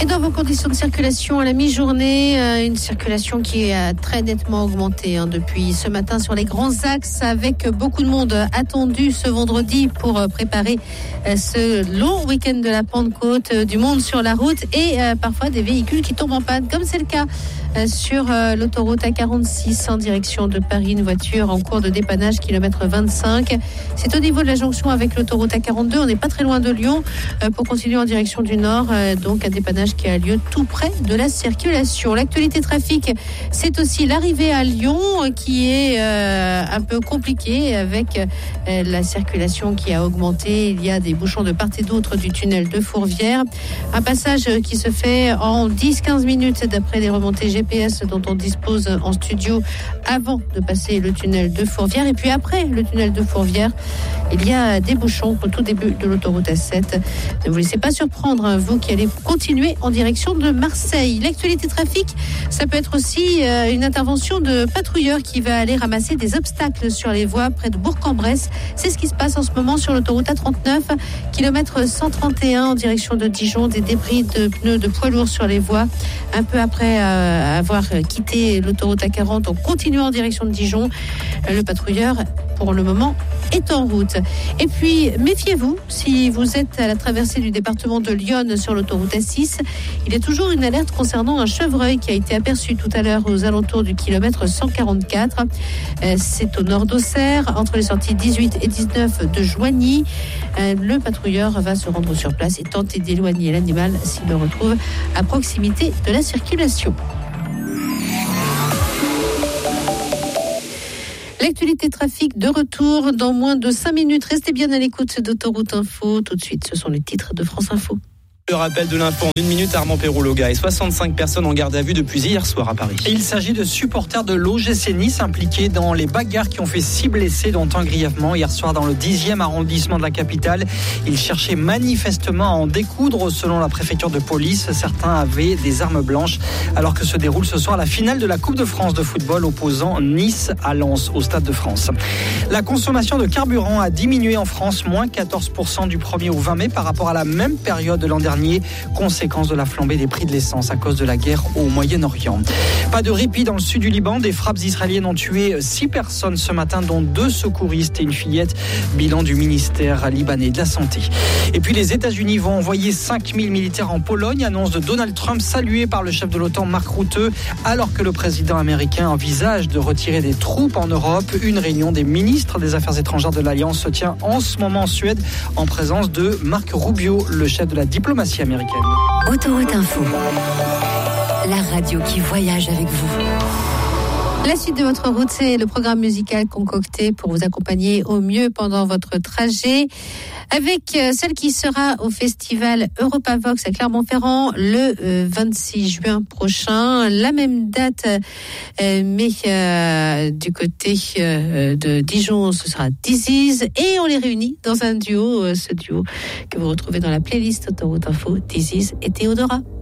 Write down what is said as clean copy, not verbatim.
Et dans vos conditions de circulation à la mi-journée, une circulation qui a très nettement augmenté depuis ce matin sur les grands axes, avec beaucoup de monde attendu ce vendredi pour préparer ce long week-end de la Pentecôte, du monde sur la route et parfois des véhicules qui tombent en panne, comme c'est le cas sur l'autoroute A46 en direction de Paris, une voiture en cours de dépannage, kilomètre 25. C'est au niveau de la jonction avec l'autoroute A42, on n'est pas très loin de Lyon, pour continuer en direction du nord, donc un dépannage qui a lieu tout près de la circulation. L'actualité trafic, c'est aussi l'arrivée à Lyon qui est un peu compliquée avec la circulation qui a augmenté. Il y a des bouchons de part et d'autre du tunnel de Fourvière. Un passage qui se fait en 10-15 minutes d'après les remontées GPS dont on dispose en studio avant de passer le tunnel de Fourvière. Et puis après le tunnel de Fourvière, il y a des bouchons au tout début de l'autoroute A7. Ne vous laissez pas surprendre, vous qui allez continuer en direction de Marseille. L'actualité trafic, ça peut être aussi une intervention de patrouilleur qui va aller ramasser des obstacles sur les voies près de Bourg-en-Bresse. C'est ce qui se passe en ce moment sur l'autoroute A39, kilomètre 131 en direction de Dijon. Des débris de pneus de poids lourds sur les voies. Un peu après avoir quitté l'autoroute A40, on continue en direction de Dijon. Le patrouilleur, pour le moment, est en route. Et puis, méfiez-vous, si vous êtes à la traversée du département de l'Yonne sur l'autoroute A6, il y a toujours une alerte concernant un chevreuil qui a été aperçu tout à l'heure aux alentours du kilomètre 144. C'est au nord d'Auxerre, entre les sorties 18 et 19 de Joigny. Le patrouilleur va se rendre sur place et tenter d'éloigner l'animal s'il le retrouve à proximité de la circulation. L'actualité trafic de retour dans moins de 5 minutes. Restez bien à l'écoute d'Autoroute Info. Tout de suite, ce sont les titres de France Info. Le rappel de l'info en 1 minute, Armand Perrault-Loga et 65 personnes en garde à vue depuis hier soir à Paris. Il s'agit de supporters de l'OGC Nice impliqués dans les bagarres qui ont fait 6 blessés, dont un grièvement hier soir dans le 10e arrondissement de la capitale. Ils cherchaient manifestement à en découdre selon la préfecture de police. Certains avaient des armes blanches alors que se déroule ce soir la finale de la Coupe de France de football opposant Nice à Lens au Stade de France. La consommation de carburant a diminué en France, moins 14% du 1er au 20 mai par rapport à la même période de l'an dernier. Conséquence de la flambée des prix de l'essence à cause de la guerre au Moyen-Orient. Pas de répit dans le sud du Liban. Des frappes israéliennes ont tué 6 personnes ce matin, dont 2 secouristes et une fillette. Bilan du ministère libanais de la Santé. Et puis les États-Unis vont envoyer 5000 militaires en Pologne. Annonce de Donald Trump saluée par le chef de l'OTAN Mark Rutte, alors que le président américain envisage de retirer des troupes en Europe. Une réunion des ministres des Affaires étrangères de l'Alliance se tient en ce moment en Suède en présence de Marc Rubio, le chef de la diplomatie américaine. Autoroute Info, la radio qui voyage avec vous. La suite de votre route, c'est le programme musical concocté pour vous accompagner au mieux pendant votre trajet, avec celle qui sera au festival Europavox à Clermont-Ferrand le 26 juin prochain. La même date, mais du côté de Dijon, ce sera This Is, et on les réunit dans un duo, ce duo que vous retrouvez dans la playlist Autoroute Info, This Is et Théodora.